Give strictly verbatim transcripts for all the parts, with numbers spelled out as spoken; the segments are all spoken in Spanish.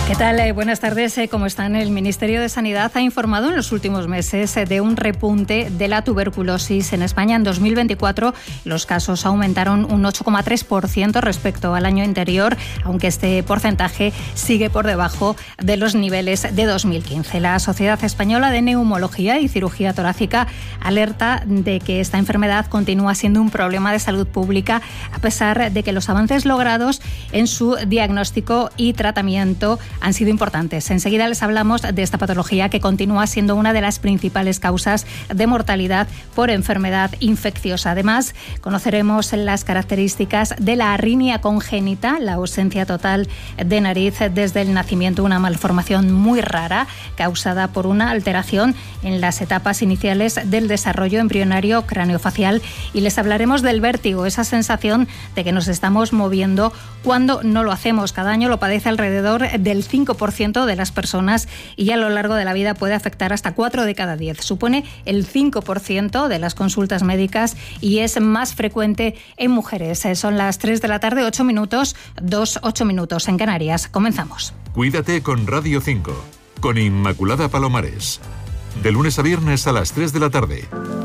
¿Qué tal? Eh, buenas tardes. Eh, ¿Cómo están? El Ministerio de Sanidad ha informado en los últimos meses eh, de un repunte de la tuberculosis en España. En dos mil veinticuatro los casos aumentaron un ocho coma tres por ciento respecto al año anterior, aunque este porcentaje sigue por debajo de los niveles de dos mil quince. La Sociedad Española de Neumología y Cirugía Torácica alerta de que esta enfermedad continúa siendo un problema de salud pública, a pesar de que los avances logrados en su diagnóstico y tratamiento han sido importantes. Enseguida les hablamos de esta patología que continúa siendo una de las principales causas de mortalidad por enfermedad infecciosa. Además, conoceremos las características de la arritmia congénita, la ausencia total de nariz desde el nacimiento, una malformación muy rara causada por una alteración en las etapas iniciales del desarrollo embrionario craneofacial, y les hablaremos del vértigo, esa sensación de que nos estamos moviendo cuando no lo hacemos. Cada año lo padece alrededor del cinco por ciento de las personas y a lo largo de la vida puede afectar hasta cuatro de cada diez. Supone el cinco por ciento de las consultas médicas y es más frecuente en mujeres. Son las tres de la tarde, ocho minutos, dos, ocho minutos en Canarias. Comenzamos. Cuídate con Radio cinco, con Inmaculada Palomares. De lunes a viernes a las tres de la tarde.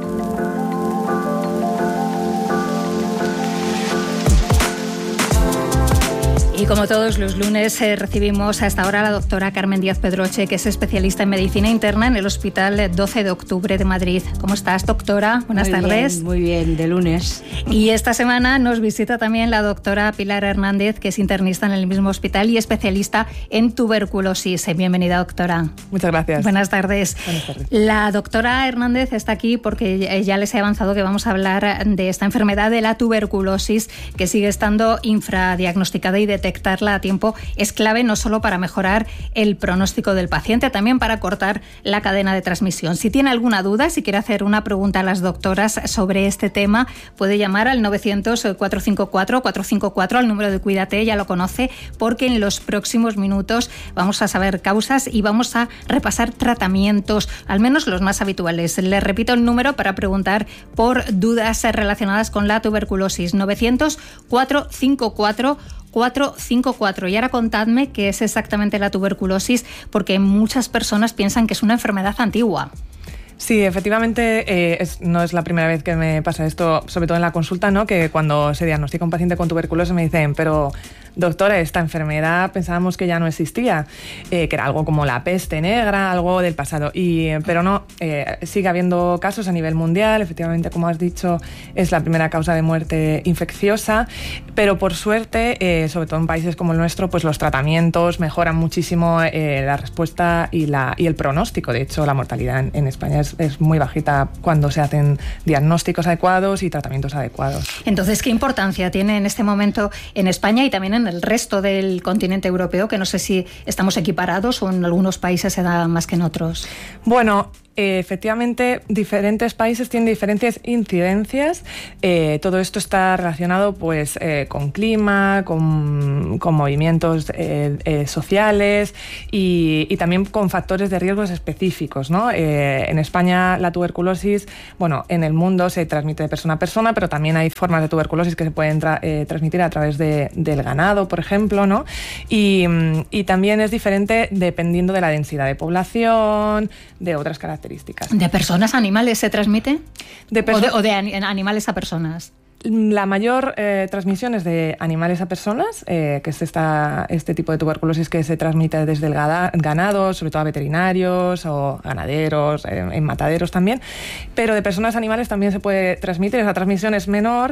Y como todos los lunes eh, recibimos a esta hora a la doctora Carmen Díaz Pedroche, que es especialista en medicina interna en el Hospital doce de octubre de Madrid. ¿Cómo estás, doctora? Buenas muy tardes. Bien, muy bien, de lunes. Y esta semana nos visita también la doctora Pilar Hernández, que es internista en el mismo hospital y especialista en tuberculosis. Bienvenida, doctora. Muchas gracias. Buenas tardes. Buenas tardes. La doctora Hernández está aquí porque ya les he avanzado que vamos a hablar de esta enfermedad de la tuberculosis, que sigue estando infradiagnosticada, y detectada detectarla a tiempo es clave no solo para mejorar el pronóstico del paciente, también para cortar la cadena de transmisión. Si tiene alguna duda, si quiere hacer una pregunta a las doctoras sobre este tema, puede llamar al novecientos, cuatrocientos cincuenta y cuatro, cuatrocientos cincuenta y cuatro, al número de Cuídate, ya lo conoce, porque en los próximos minutos vamos a saber causas y vamos a repasar tratamientos, al menos los más habituales. Les repito el número para preguntar por dudas relacionadas con la tuberculosis: novecientos, cuatrocientos cincuenta y cuatro, cuatrocientos cincuenta y cuatro. Y ahora contadme qué es exactamente la tuberculosis, porque muchas personas piensan que es una enfermedad antigua. Sí, efectivamente, eh, es, no es la primera vez que me pasa esto, sobre todo en la consulta, ¿no? Que cuando se diagnostica un paciente con tuberculosis me dicen, pero doctora, esta enfermedad pensábamos que ya no existía, eh, que era algo como la peste negra, algo del pasado, y, pero no, eh, sigue habiendo casos a nivel mundial. Efectivamente, como has dicho, es la primera causa de muerte infecciosa, pero por suerte, eh, sobre todo en países como el nuestro, pues los tratamientos mejoran muchísimo eh, la respuesta y, la, y el pronóstico. De hecho, la mortalidad en, en España es, es muy bajita cuando se hacen diagnósticos adecuados y tratamientos adecuados. Entonces, ¿qué importancia tiene en este momento en España y también en el resto del continente europeo, que no sé si estamos equiparados o en algunos países se da más que en otros? Bueno, Eh, efectivamente, diferentes países tienen diferentes incidencias. Eh, todo esto está relacionado pues, eh, con clima, con, con movimientos eh, eh, sociales y, y también con factores de riesgos específicos, ¿no? Eh, en España la tuberculosis, bueno, en el mundo se transmite de persona a persona, pero también hay formas de tuberculosis que se pueden tra- eh, transmitir a través de, del ganado, por ejemplo, ¿no? Y, y también es diferente dependiendo de la densidad de población, de otras características. ¿De personas a animales se transmite? De perso- ¿O de, o de an- animales a personas? La mayor eh, transmisión es de animales a personas, eh, que es esta, este tipo de tuberculosis que se transmite desde el gada, ganado, sobre todo a veterinarios o ganaderos, eh, en mataderos también, pero de personas a animales también se puede transmitir. Esa transmisión es menor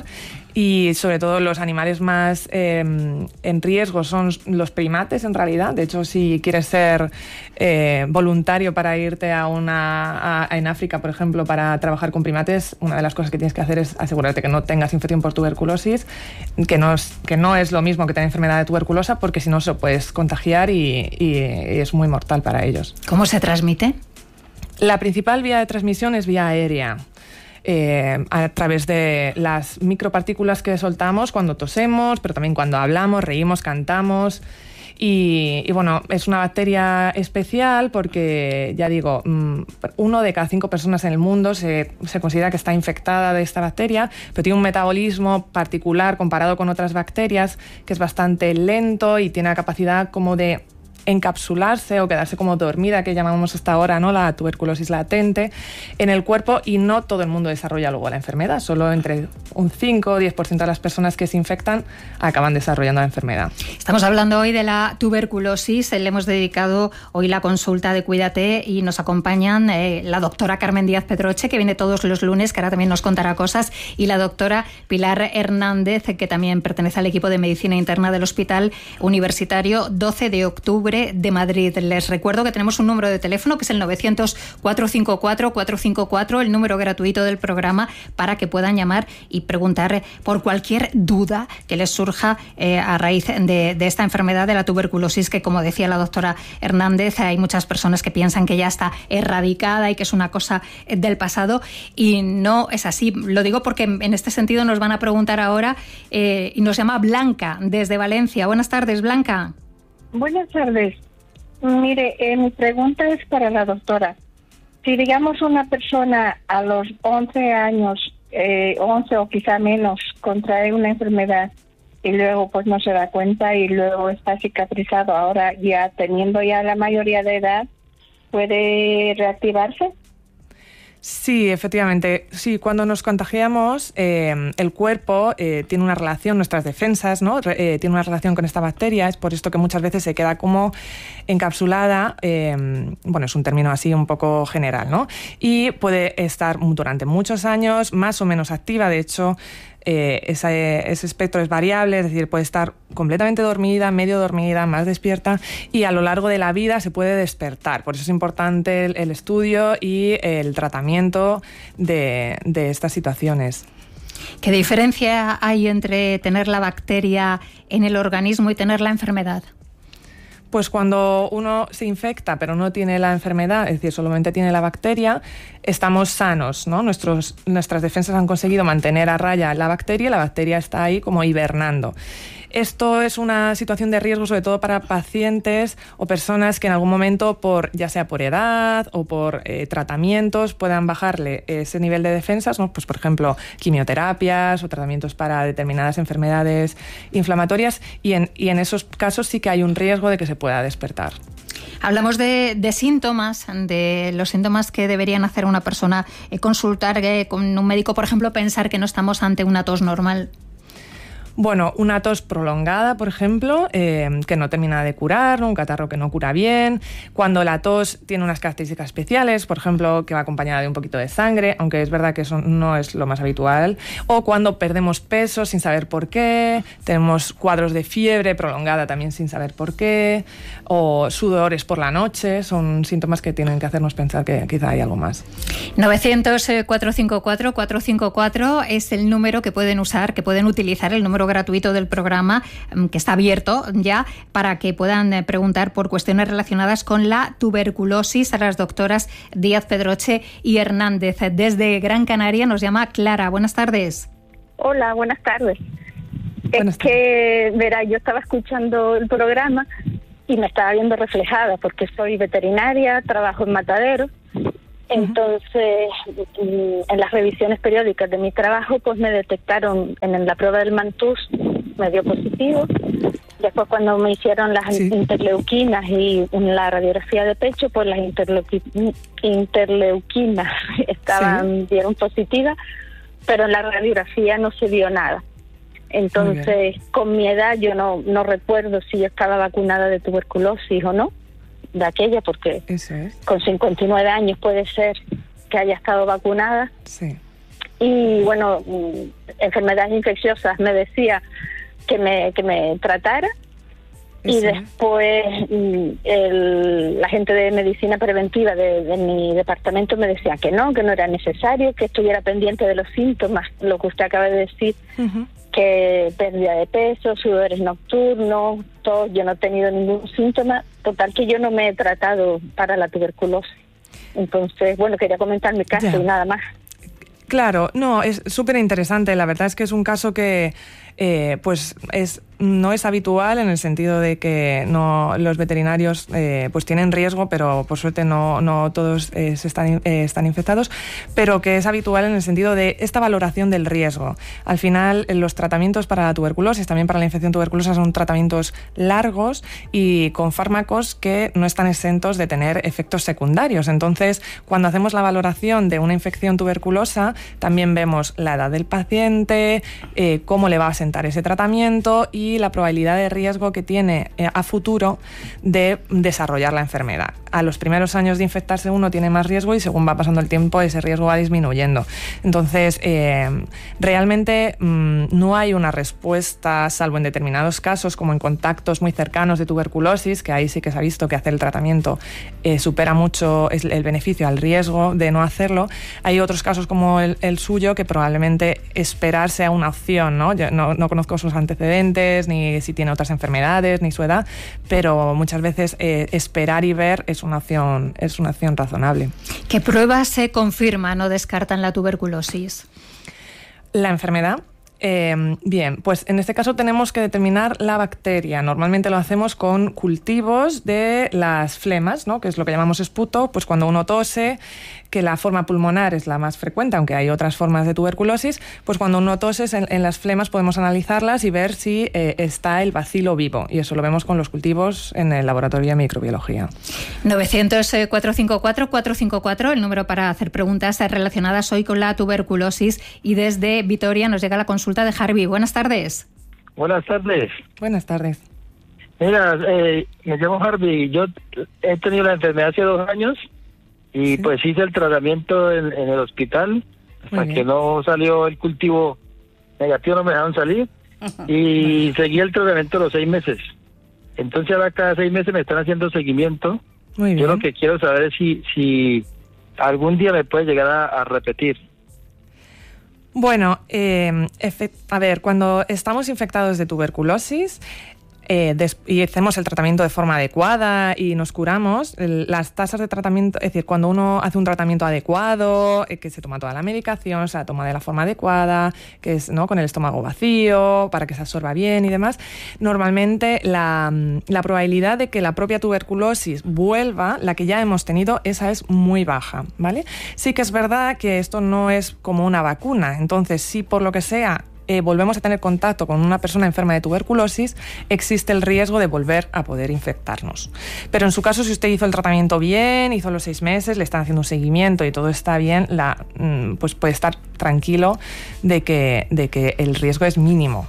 y sobre todo los animales más eh, en riesgo son los primates en realidad. De hecho, si quieres ser eh, voluntario para irte a una a, en África, por ejemplo, para trabajar con primates, una de las cosas que tienes que hacer es asegurarte que no tengas infección por tuberculosis, que no es, que no es lo mismo que tener enfermedad de tuberculosa, porque si no se lo puedes contagiar y, y, y es muy mortal para ellos. ¿Cómo se transmite? La principal vía de transmisión es vía aérea. Eh, a través de las micropartículas que soltamos cuando tosemos, pero también cuando hablamos, reímos, cantamos. Y, y bueno, es una bacteria especial porque, ya digo, uno de cada cinco personas en el mundo se, se considera que está infectada de esta bacteria, pero tiene un metabolismo particular comparado con otras bacterias que es bastante lento y tiene la capacidad como de encapsularse o quedarse como dormida, que llamamos hasta ahora, ¿no?, la tuberculosis latente, en el cuerpo, y no todo el mundo desarrolla luego la enfermedad. Solo entre un cinco o diez por ciento de las personas que se infectan acaban desarrollando la enfermedad. Estamos hablando hoy de la tuberculosis. Le hemos dedicado hoy la consulta de Cuídate y nos acompañan eh, la doctora Carmen Díaz Pedroche, que viene todos los lunes, que ahora también nos contará cosas, y la doctora Pilar Hernández, que también pertenece al equipo de medicina interna del Hospital Universitario doce de octubre de Madrid. Les recuerdo que tenemos un número de teléfono que es el novecientos, cuatrocientos cincuenta y cuatro, cuatrocientos cincuenta y cuatro, el número gratuito del programa, para que puedan llamar y preguntar por cualquier duda que les surja eh, a raíz de, de esta enfermedad de la tuberculosis, que, como decía la doctora Hernández, hay muchas personas que piensan que ya está erradicada y que es una cosa del pasado, y no es así. Lo digo porque en este sentido nos van a preguntar ahora, eh, y nos llama Blanca desde Valencia. Buenas tardes, Blanca. Buenas tardes. Mire, eh, mi pregunta es para la doctora. Si, digamos, una persona a los once años, eh, once o quizá menos, contrae una enfermedad y luego pues no se da cuenta y luego está cicatrizado, ahora ya teniendo ya la mayoría de edad, ¿puede reactivarse? Sí, efectivamente. Sí, cuando nos contagiamos, eh, el cuerpo eh, tiene una relación, nuestras defensas, ¿no? Eh, tiene una relación con esta bacteria. Es por esto que muchas veces se queda como encapsulada. Eh, bueno, es un término así un poco general, ¿no? Y puede estar durante muchos años más o menos activa. De hecho, Eh, ese, ese espectro es variable, es decir, puede estar completamente dormida, medio dormida, más despierta, y a lo largo de la vida se puede despertar. Por eso es importante el, el estudio y el tratamiento de, de estas situaciones. ¿Qué diferencia hay entre tener la bacteria en el organismo y tener la enfermedad? Pues cuando uno se infecta pero no tiene la enfermedad, es decir, solamente tiene la bacteria, estamos sanos, ¿no? Nuestros, nuestras defensas han conseguido mantener a raya la bacteria y la bacteria está ahí como hibernando. Esto es una situación de riesgo sobre todo para pacientes o personas que en algún momento, por ya sea por edad o por eh, tratamientos, puedan bajarle ese nivel de defensas, ¿no? Pues por ejemplo, quimioterapias o tratamientos para determinadas enfermedades inflamatorias, y en, y en esos casos sí que hay un riesgo de que se pueda despertar. Hablamos de, de síntomas, de los síntomas que deberían hacer una persona, eh, consultar eh, con un médico, por ejemplo, pensar que no estamos ante una tos normal. Bueno, una tos prolongada, por ejemplo, eh, que no termina de curar, ¿no? Un catarro que no cura bien. Cuando la tos tiene unas características especiales, por ejemplo, que va acompañada de un poquito de sangre, aunque es verdad que eso no es lo más habitual. O cuando perdemos peso sin saber por qué, tenemos cuadros de fiebre prolongada también sin saber por qué, o sudores por la noche, son síntomas que tienen que hacernos pensar que quizá hay algo más. novecientos, cuatrocientos cincuenta y cuatro, cuatrocientos cincuenta y cuatro es el número que pueden usar, que pueden utilizar, el número gratuito del programa, que está abierto ya, para que puedan preguntar por cuestiones relacionadas con la tuberculosis a las doctoras Díaz Pedroche y Hernández. Desde Gran Canaria nos llama Clara. Buenas tardes. Hola, buenas tardes. Buenas es que, verá, yo estaba escuchando el programa y me estaba viendo reflejada porque soy veterinaria, trabajo en mataderos. Entonces, en las revisiones periódicas de mi trabajo, pues me detectaron en la prueba del Mantoux, me dio positivo. Después, cuando me hicieron las sí. interleuquinas y en la radiografía de pecho, pues las interleuqui- interleuquinas estaban, sí. dieron positivas, pero en la radiografía no se vio nada. Entonces, con mi edad, yo no, no recuerdo si yo estaba vacunada de tuberculosis o no, de aquella, porque Eso es. con cincuenta y nueve años puede ser que haya estado vacunada. Sí. Y bueno, enfermedades infecciosas me decía que me que me tratara. Eso. Y después el, la gente de medicina preventiva de, de mi departamento me decía que no, que no era necesario, que estuviera pendiente de los síntomas, lo que usted acaba de decir. Uh-huh. Que pérdida de peso, sudores nocturnos, todo, yo no he tenido ningún síntoma, total que yo no me he tratado para la tuberculosis. Entonces, bueno, quería comentar mi caso ya. y nada más. Claro, no, es súper interesante, la verdad es que es un caso que eh, pues es no es habitual en el sentido de que no los veterinarios eh, pues tienen riesgo, pero por suerte no, no todos eh, se están, eh, están infectados, pero que es habitual en el sentido de esta valoración del riesgo. Al final, los tratamientos para la tuberculosis, también para la infección tuberculosa, son tratamientos largos y con fármacos que no están exentos de tener efectos secundarios. Entonces, cuando hacemos la valoración de una infección tuberculosa, también vemos la edad del paciente, eh, cómo le va a sentar ese tratamiento y la probabilidad de riesgo que tiene eh, a futuro de desarrollar la enfermedad. A los primeros años de infectarse uno tiene más riesgo y según va pasando el tiempo ese riesgo va disminuyendo. Entonces, eh, realmente mmm, no hay una respuesta, salvo en determinados casos, como en contactos muy cercanos de tuberculosis, que ahí sí que se ha visto que hacer el tratamiento eh, supera mucho el beneficio al riesgo de no hacerlo. Hay otros casos como el, el suyo que probablemente esperar sea una opción, ¿no? Yo no, no conozco sus antecedentes, ni si tiene otras enfermedades, ni su edad, pero muchas veces eh, esperar y ver es una opción, es una opción razonable. ¿Qué pruebas se confirman o descartan la tuberculosis? La enfermedad. Eh, bien, pues en este caso tenemos que determinar la bacteria. Normalmente lo hacemos con cultivos de las flemas, ¿no? Que es lo que llamamos esputo, pues cuando uno tose, que la forma pulmonar es la más frecuente, aunque hay otras formas de tuberculosis, pues cuando uno tose en, en las flemas podemos analizarlas y ver si eh, está el bacilo vivo, y eso lo vemos con los cultivos en el laboratorio de microbiología. novecientos cuatro cinco cuatro cuatro cinco cuatro, el número para hacer preguntas relacionadas hoy con la tuberculosis, y desde Vitoria nos llega la consulta de Harvey. Buenas tardes. Buenas tardes. Buenas tardes. Mira, eh, me llamo Harvey. Yo he tenido la enfermedad hace dos años y sí. pues hice el tratamiento en, en el hospital hasta que no salió el cultivo negativo, no me dejaron salir y seguí el tratamiento los seis meses. Entonces ahora cada seis meses me están haciendo seguimiento. Muy bien. Yo lo que quiero saber es si, si algún día me puede llegar a, a repetir. Bueno, eh, a ver, cuando estamos infectados de tuberculosis eh, des- y hacemos el tratamiento de forma adecuada y nos curamos, el, las tasas de tratamiento, es decir, cuando uno hace un tratamiento adecuado, eh, que se toma toda la medicación, se la toma de la forma adecuada, que es, ¿no?, con el estómago vacío, para que se absorba bien y demás, normalmente la, la probabilidad de que la propia tuberculosis vuelva, la que ya hemos tenido, esa es muy baja, ¿vale? Sí que es verdad que esto no es como una vacuna, entonces si por lo que sea Eh, volvemos a tener contacto con una persona enferma de tuberculosis, existe el riesgo de volver a poder infectarnos. Pero en su caso, si usted hizo el tratamiento bien, hizo los seis meses, le están haciendo un seguimiento y todo está bien, la, pues puede estar tranquilo de que, de que el riesgo es mínimo.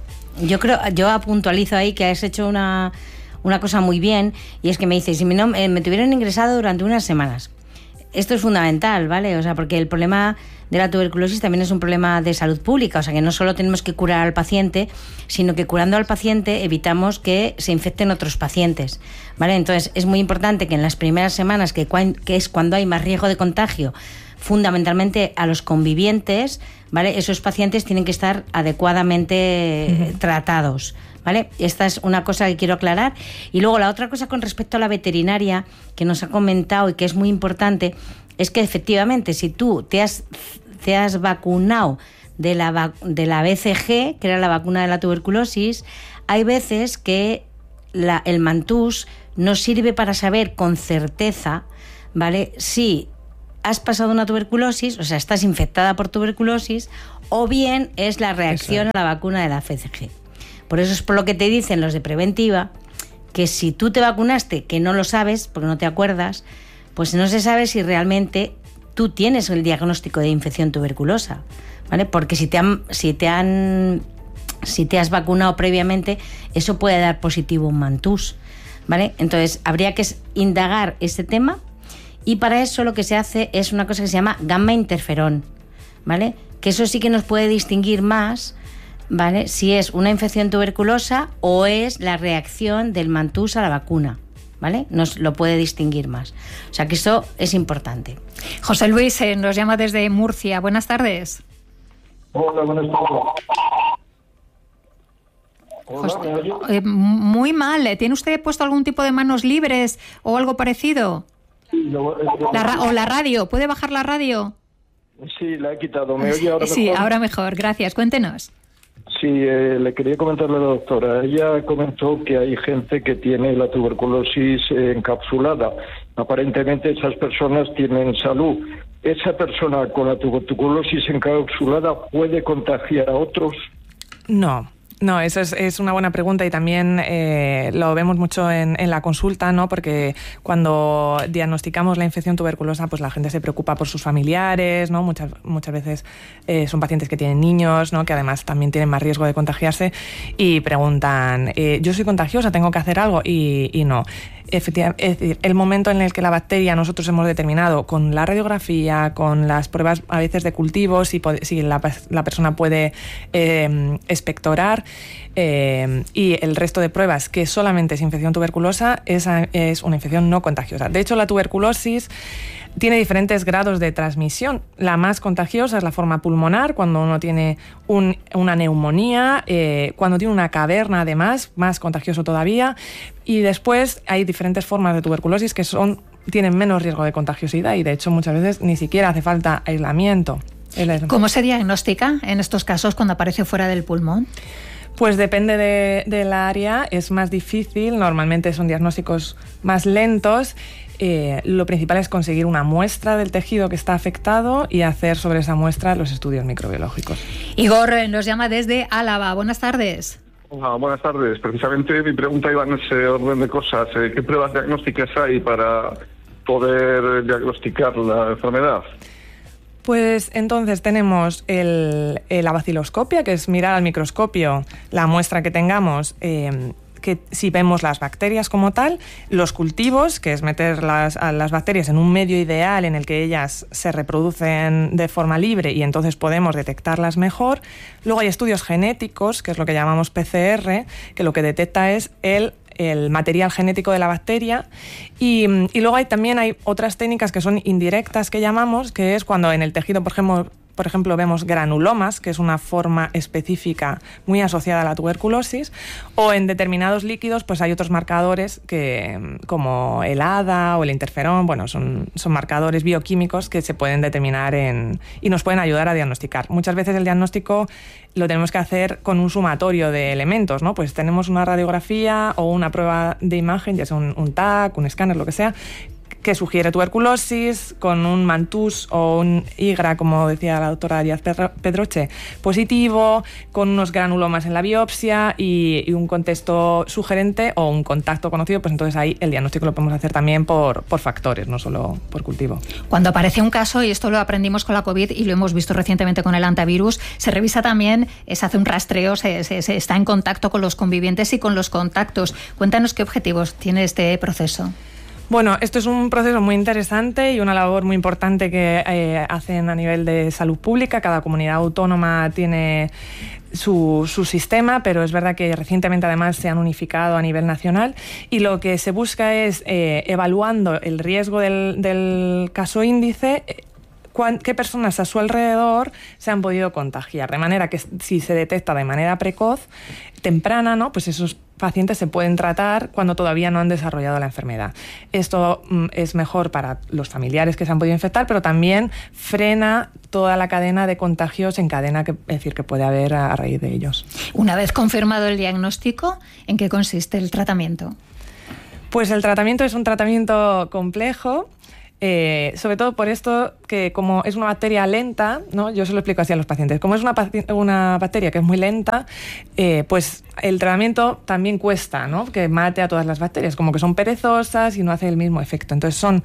Yo creo, yo puntualizo ahí que has hecho una, una cosa muy bien, y es que me dices, si me, no, me tuvieron ingresado durante unas semanas. Esto es fundamental, ¿vale? O sea, porque el problema de la tuberculosis también es un problema de salud pública, o sea que no solo tenemos que curar al paciente, sino que curando al paciente evitamos que se infecten otros pacientes, ¿vale? Entonces es muy importante que en las primeras semanas, que, que es cuando hay más riesgo de contagio, fundamentalmente a los convivientes, ¿vale?, esos pacientes tienen que estar adecuadamente uh-huh. tratados, ¿vale? Esta es una cosa que quiero aclarar. Y luego la otra cosa con respecto a la veterinaria que nos ha comentado y que es muy importante es que efectivamente si tú te has, te has vacunado de la, de la B C G, que era la vacuna de la tuberculosis, hay veces que la, el mantús nos sirve para saber con certeza, ¿vale?, si has pasado una tuberculosis, o sea, estás infectada por tuberculosis, o bien es la reacción Exacto. a la vacuna de la B C G. Por eso es por lo que te dicen los de preventiva, que si tú te vacunaste, que no lo sabes, porque no te acuerdas, pues no se sabe si realmente tú tienes el diagnóstico de infección tuberculosa, ¿vale? Porque si te han, si te han, si te has vacunado previamente, eso puede dar positivo un mantús, ¿vale? Entonces habría que indagar ese tema, y para eso lo que se hace es una cosa que se llama gamma interferón, ¿vale? Que eso sí que nos puede distinguir más, ¿vale?, si es una infección tuberculosa o es la reacción del mantús a la vacuna, ¿vale? Nos lo puede distinguir más. O sea que eso es importante. José Luis eh, nos llama desde Murcia. Buenas tardes. Hola, buenas tardes. Hola, José, eh, muy mal. ¿Tiene usted puesto algún tipo de manos libres o algo parecido? Sí, lo, lo, la ra- o la radio. ¿Puede bajar la radio? Sí, la he quitado. ¿Me oye ahora mejor? Sí, ahora mejor. Gracias. Cuéntenos. Sí, Sí, eh, le quería comentar a la doctora. Ella comentó que hay gente que tiene la tuberculosis eh, encapsulada. Aparentemente esas personas tienen salud. ¿Esa persona con la tuberculosis encapsulada puede contagiar a otros? No. No, eso es, es una buena pregunta y también eh, lo vemos mucho en, en la consulta, ¿no? Porque cuando diagnosticamos la infección tuberculosa, pues la gente se preocupa por sus familiares, ¿no? Muchas, muchas veces eh, son pacientes que tienen niños, ¿no? Que además también tienen más riesgo de contagiarse y preguntan, eh, ¿yo soy contagiosa? ¿Tengo que hacer algo? Y, y no. Efectivamente, es decir, el momento en el que la bacteria nosotros hemos determinado con la radiografía, con las pruebas a veces de cultivo, si, puede, si la, la persona puede eh, expectorar eh, y el resto de pruebas que solamente es infección tuberculosa, esa es una infección no contagiosa. De hecho, la tuberculosis tiene diferentes grados de transmisión. La más contagiosa es la forma pulmonar, cuando uno tiene un, una neumonía, eh, cuando tiene una caverna además, más contagioso todavía. Y después hay diferentes formas de tuberculosis que son, tienen menos riesgo de contagiosidad y de hecho muchas veces ni siquiera hace falta aislamiento. ¿Cómo se diagnostica en estos casos cuando aparece fuera del pulmón? Pues depende de, del área, es más difícil, normalmente son diagnósticos más lentos. Eh, lo principal es conseguir una muestra del tejido que está afectado y hacer sobre esa muestra los estudios microbiológicos. Igor nos llama desde Álava. Buenas tardes. Hola, buenas tardes. Precisamente mi pregunta iba en ese orden de cosas. ¿Qué pruebas diagnósticas hay para poder diagnosticar la enfermedad? Pues entonces tenemos el, la baciloscopia, que es mirar al microscopio la muestra que tengamos, eh, que si vemos las bacterias como tal, los cultivos, que es meter las, a las bacterias en un medio ideal en el que ellas se reproducen de forma libre y entonces podemos detectarlas mejor. Luego hay estudios genéticos, que es lo que llamamos P C R, que lo que detecta es el el material genético de la bacteria y, y luego hay también hay otras técnicas que son indirectas que llamamos, que es cuando en el tejido, por ejemplo, por ejemplo, vemos granulomas, que es una forma específica muy asociada a la tuberculosis, o en determinados líquidos pues hay otros marcadores que, como el A D A o el interferón, bueno, son, son marcadores bioquímicos que se pueden determinar en, y nos pueden ayudar a diagnosticar. Muchas veces el diagnóstico lo tenemos que hacer con un sumatorio de elementos, ¿no? Pues tenemos una radiografía o una prueba de imagen, ya sea un, un T A C, un escáner, lo que sea, que sugiere tuberculosis, con un Mantoux o un I G R A, como decía la doctora Díaz Pedroche, positivo, con unos granulomas en la biopsia y, y un contexto sugerente o un contacto conocido, pues entonces ahí el diagnóstico lo podemos hacer también por, por factores, no solo por cultivo. Cuando aparece un caso, y esto lo aprendimos con la COVID y lo hemos visto recientemente con el antivirus, se revisa también, se hace un rastreo, se, se, se está en contacto con los convivientes y con los contactos. Cuéntanos qué objetivos tiene este proceso. Bueno, esto es un proceso muy interesante y una labor muy importante que eh, hacen a nivel de salud pública. Cada comunidad autónoma tiene su, su sistema, pero es verdad que recientemente además se han unificado a nivel nacional y lo que se busca es, eh, evaluando el riesgo del, del caso índice, qué personas a su alrededor se han podido contagiar, de manera que si se detecta de manera precoz, temprana, ¿no? Pues esos pacientes se pueden tratar cuando todavía no han desarrollado la enfermedad. Esto mm, es mejor para los familiares que se han podido infectar, pero también frena toda la cadena de contagios en cadena, que, es decir, que puede haber a, a raíz de ellos. Una vez confirmado el diagnóstico, ¿en qué consiste el tratamiento? Pues el tratamiento es un tratamiento complejo. Eh, sobre todo por esto que como es una bacteria lenta, ¿no? Yo se lo explico así a los pacientes, como es una, una bacteria que es muy lenta, eh, pues el tratamiento también cuesta, ¿no? Que mate a todas las bacterias, como que son perezosas y no hace el mismo efecto. Entonces son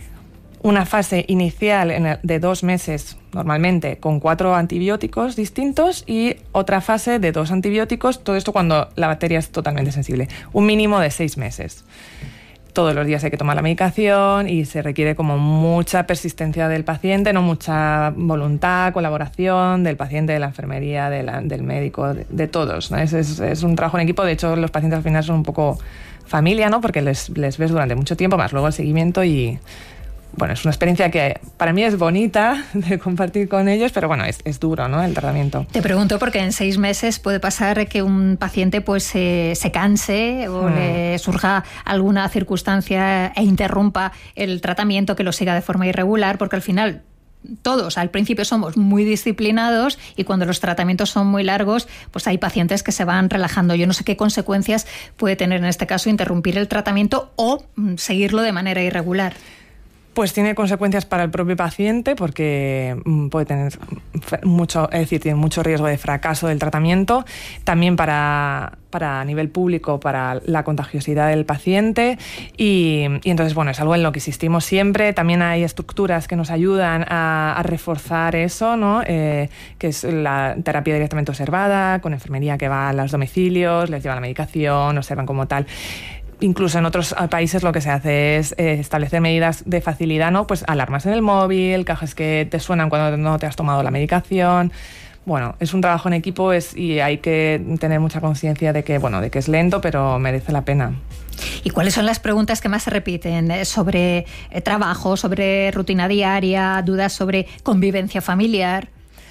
una fase inicial en el, de dos meses normalmente con cuatro antibióticos distintos y otra fase de dos antibióticos, todo esto cuando la bacteria es totalmente sensible, un mínimo de seis meses. Todos los días hay que tomar la medicación y se requiere como mucha persistencia del paciente, no mucha voluntad, colaboración del paciente, de la enfermería, de la, del médico, de, de todos, ¿no? Es, es, es un trabajo en equipo. De hecho, los pacientes al final son un poco familia, ¿no? Porque les, les ves durante mucho tiempo, más luego el seguimiento y... Bueno, es una experiencia que para mí es bonita de compartir con ellos, pero bueno, es, es duro, ¿no? El tratamiento. Te pregunto porque en seis meses puede pasar que un paciente pues eh, se canse o hmm. le surja alguna circunstancia e interrumpa el tratamiento, que lo siga de forma irregular, porque al final todos al principio somos muy disciplinados y cuando los tratamientos son muy largos, pues hay pacientes que se van relajando. Yo no sé qué consecuencias puede tener en este caso interrumpir el tratamiento o mm, seguirlo de manera irregular. Pues tiene consecuencias para el propio paciente porque puede tener mucho, es decir, tiene mucho riesgo de fracaso del tratamiento, también para, para a nivel público, para la contagiosidad del paciente y, y entonces, bueno, es algo en lo que insistimos siempre. También hay estructuras que nos ayudan a, a reforzar eso, ¿no? Eh, que es la terapia directamente observada, con enfermería que va a los domicilios, les lleva la medicación, observan como tal. Incluso en otros países lo que se hace es eh, establecer medidas de facilidad, ¿no? Pues alarmas en el móvil, cajas que te suenan cuando no te has tomado la medicación. Bueno, es un trabajo en equipo es, y hay que tener mucha conciencia de que, bueno, de que es lento, pero merece la pena. ¿Y cuáles son las preguntas que más se repiten sobre eh, trabajo, sobre rutina diaria, dudas sobre convivencia familiar?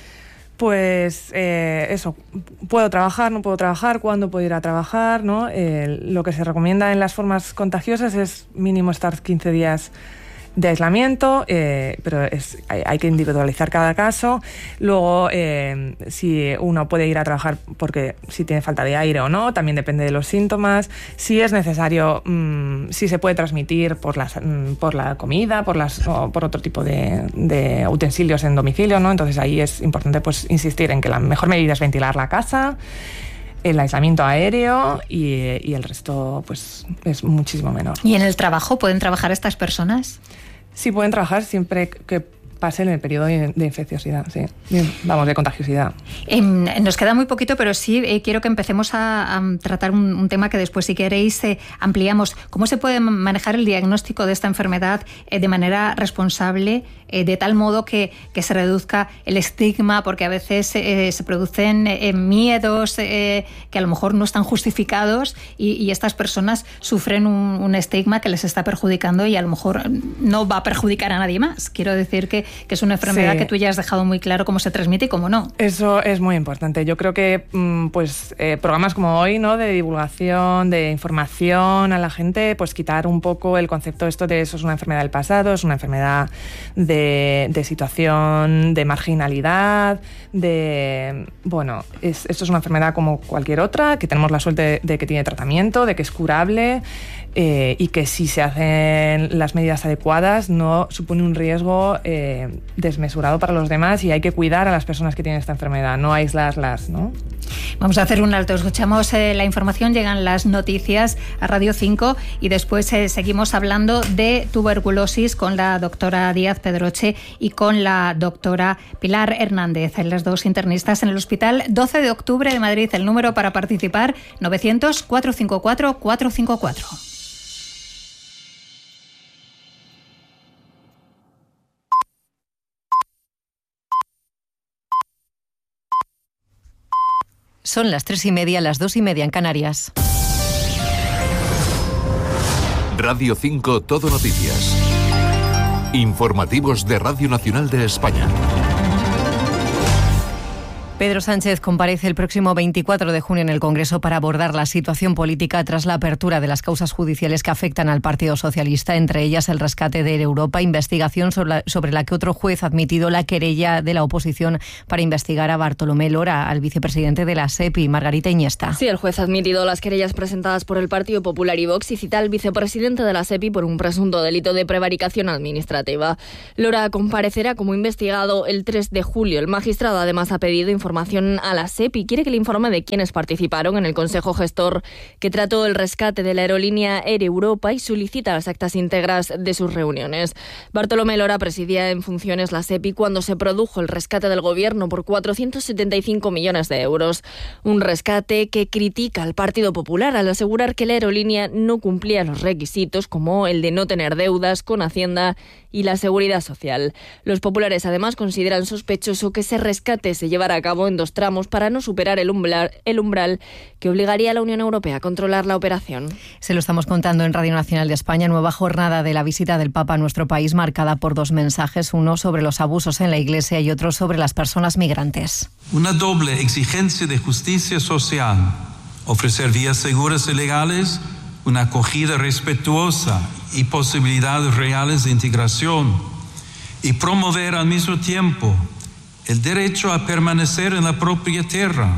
Pues eh, eso, puedo trabajar, no puedo trabajar, cuándo puedo ir a trabajar, ¿no? Eh, lo que se recomienda en las formas contagiosas es mínimo estar quince días de aislamiento, eh, pero es, hay, hay que individualizar cada caso. Luego, eh, si uno puede ir a trabajar porque si tiene falta de aire o no, también depende de los síntomas. Si es necesario, mmm, si se puede transmitir por, las, mmm, por la comida, por, las, o por otro tipo de, de utensilios en domicilio, ¿no? Entonces ahí es importante pues insistir en que la mejor medida es ventilar la casa, el aislamiento aéreo y, y el resto pues es muchísimo menor. ¿Y en el trabajo pueden trabajar estas personas? Sí, pueden trabajar siempre que pasen el periodo de infecciosidad, sí. Vamos, de contagiosidad. Eh, nos queda muy poquito, pero sí eh, quiero que empecemos a, a tratar un, un tema que después, si queréis, eh, ampliamos. ¿Cómo se puede manejar el diagnóstico de esta enfermedad eh, de manera responsable, eh, de tal modo que, que se reduzca el estigma? Porque a veces eh, se producen eh, miedos eh, que a lo mejor no están justificados y, y estas personas sufren un, un estigma que les está perjudicando y a lo mejor no va a perjudicar a nadie más. Quiero decir que que es una enfermedad sí. que tú ya has dejado muy claro cómo se transmite y cómo no. Eso es muy importante. Yo creo que pues eh, programas como hoy, ¿no? De divulgación, de información a la gente, pues quitar un poco el concepto esto de eso es una enfermedad del pasado, es una enfermedad de, de situación de marginalidad, de bueno, es, esto es una enfermedad como cualquier otra, que tenemos la suerte de, de que tiene tratamiento, de que es curable. Eh, y que si se hacen las medidas adecuadas no supone un riesgo eh, desmesurado para los demás y hay que cuidar a las personas que tienen esta enfermedad, no aislarlas, ¿no? Vamos a hacer un alto, escuchamos eh, la información, llegan las noticias a Radio cinco y después eh, seguimos hablando de tuberculosis con la doctora Díaz Pedroche y con la doctora Pilar Hernández, las dos internistas en el Hospital doce de octubre de Madrid. El número para participar, novecientos, cuatrocientos cincuenta y cuatro, cuatrocientos cincuenta y cuatro. Son las tres y media, las dos y media en Canarias. Radio cinco Todo Noticias. Informativos de Radio Nacional de España. Pedro Sánchez comparece el próximo veinticuatro de junio en el Congreso para abordar la situación política tras la apertura de las causas judiciales que afectan al Partido Socialista, entre ellas el rescate de Europa, investigación sobre la, sobre la que otro juez ha admitido la querella de la oposición para investigar a Bartolomé Lora, al vicepresidente de la SEPI, Margarita Iniesta. Sí, el juez ha admitido las querellas presentadas por el Partido Popular y Vox y cita al vicepresidente de la SEPI por un presunto delito de prevaricación administrativa. Lora comparecerá como investigado el tres de julio. El magistrado además ha pedido información información a la SEPI. Quiere que le informe de quiénes participaron en el Consejo Gestor que trató el rescate de la aerolínea Air Europa y solicita las actas íntegras de sus reuniones. Bartolomé Lora presidía en funciones la SEPI cuando se produjo el rescate del gobierno por cuatrocientos setenta y cinco millones de euros. Un rescate que critica al Partido Popular al asegurar que la aerolínea no cumplía los requisitos como el de no tener deudas con Hacienda y la Seguridad Social. Los populares además consideran sospechoso que ese rescate se llevara a cabo en dos tramos para no superar el umbral, el umbral que obligaría a la Unión Europea a controlar la operación. Se lo estamos contando en Radio Nacional de España. Nueva jornada de la visita del Papa a nuestro país marcada por dos mensajes, uno sobre los abusos en la Iglesia y otro sobre las personas migrantes. Una doble exigencia de justicia social, ofrecer vías seguras y legales, una acogida respetuosa y posibilidades reales de integración. y promover al mismo tiempo el derecho a permanecer en la propia tierra.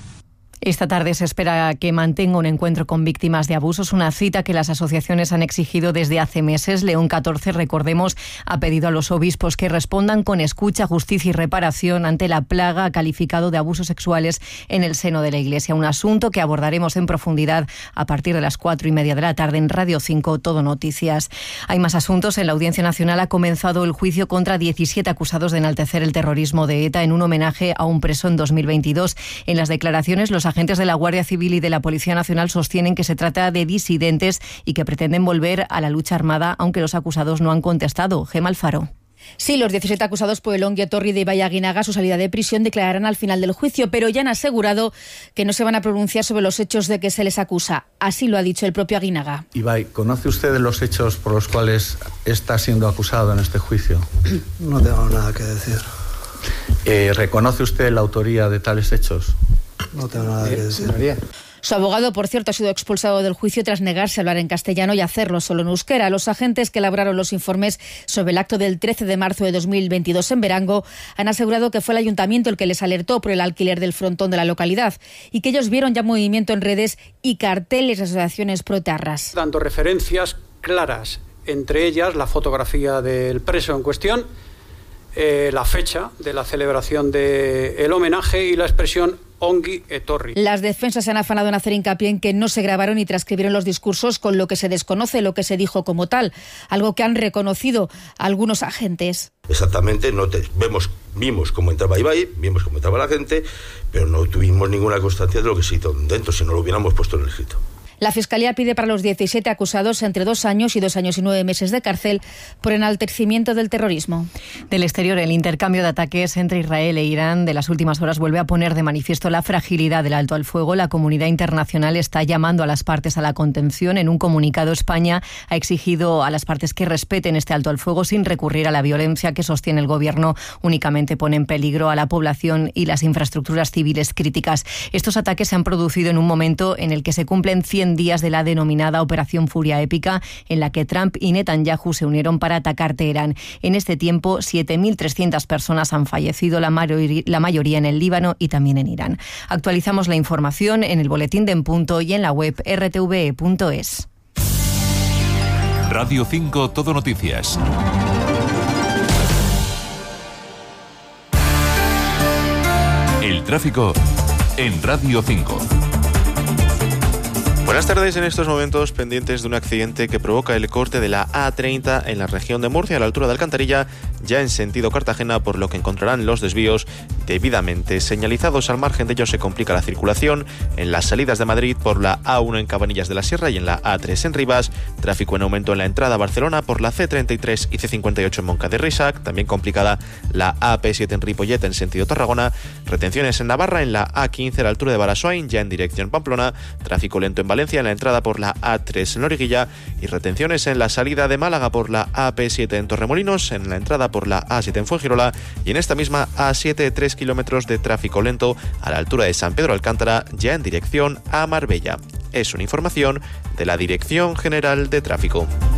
Esta tarde se espera que mantenga un encuentro con víctimas de abusos, una cita que las asociaciones han exigido desde hace meses. León catorce, recordemos, ha pedido a los obispos que respondan con escucha, justicia y reparación ante la plaga calificado de abusos sexuales en el seno de la Iglesia. Un asunto que abordaremos en profundidad a partir de las cuatro y media de la tarde en Radio cinco, Todo Noticias. Hay más asuntos. En la Audiencia Nacional ha comenzado el juicio contra diecisiete acusados de enaltecer el terrorismo de ETA en un homenaje a un preso en dos mil veintidós. En las declaraciones, los agentes de la Guardia Civil y de la Policía Nacional sostienen que se trata de disidentes y que pretenden volver a la lucha armada, aunque los acusados no han contestado. Gemma Alfaro. Sí, los diecisiete acusados por el Ongi Etorri de Ibai Aguinaga, su salida de prisión, declararán al final del juicio, pero ya han asegurado que no se van a pronunciar sobre los hechos de que se les acusa. Así lo ha dicho el propio Aguinaga. Ibai, ¿conoce usted los hechos por los cuales está siendo acusado en este juicio? No tengo nada que decir. Eh, ¿Reconoce usted la autoría de tales hechos? No tengo nada que decir. Su abogado, por cierto, ha sido expulsado del juicio tras negarse a hablar en castellano y hacerlo solo en euskera. Los agentes que elaboraron los informes sobre el acto del trece de marzo de dos mil veintidós en Berango han asegurado que fue el ayuntamiento el que les alertó por el alquiler del frontón de la localidad y que ellos vieron ya movimiento en redes y carteles de asociaciones proetarras. Dando referencias claras, entre ellas la fotografía del preso en cuestión, eh, la fecha de la celebración del homenaje y la expresión Ongi Etorri. Las defensas se han afanado en hacer hincapié en que no se grabaron y transcribieron los discursos, con lo que se desconoce lo que se dijo como tal, algo que han reconocido algunos agentes. Exactamente, no te, vemos, vimos cómo entraba Ibai, vimos cómo entraba la gente, pero no tuvimos ninguna constancia de lo que se hizo dentro, si no lo hubiéramos puesto en el escrito. La Fiscalía pide para los diecisiete acusados entre dos años y dos años y nueve meses de cárcel por enaltecimiento del terrorismo. Del exterior, el intercambio de ataques entre Israel e Irán de las últimas horas vuelve a poner de manifiesto la fragilidad del alto al fuego. La comunidad internacional está llamando a las partes a la contención. En un comunicado, España ha exigido a las partes que respeten este alto al fuego sin recurrir a la violencia que sostiene el gobierno. Únicamente pone en peligro a la población y las infraestructuras civiles críticas. Estos ataques se han producido en un momento en el que se cumplen cien días de la denominada Operación Furia Épica, en la que Trump y Netanyahu se unieron para atacar Teherán. En este tiempo, siete mil trescientas personas han fallecido, la, mayoría, la mayoría en el Líbano y también en Irán. Actualizamos la información en el boletín de En Punto y en la web r t v e punto es. Radio cinco, Todo Noticias. El tráfico en Radio cinco. Buenas tardes. En estos momentos pendientes de un accidente que provoca el corte de la A treinta en la región de Murcia a la altura de Alcantarilla, ya en sentido Cartagena, por lo que encontrarán los desvíos debidamente señalizados. Al margen de ello se complica la circulación en las salidas de Madrid por la A uno en Cabanillas de la Sierra y en la A tres en Rivas, tráfico en aumento en la entrada a Barcelona por la C treinta y tres y C cincuenta y ocho en Moncada y Reixac, también complicada la A P siete en Ripollet en sentido Tarragona, retenciones en Navarra en la A quince a la altura de Barasoain, ya en dirección Pamplona, tráfico lento en Valencia en la entrada por la A tres en Loriguilla y retenciones en la salida de Málaga por la A P siete en Torremolinos, en la entrada por la A siete en Fuengirola y en esta misma A siete tres kilómetros de tráfico lento a la altura de San Pedro Alcántara, ya en dirección a Marbella. Es una información de la Dirección General de Tráfico.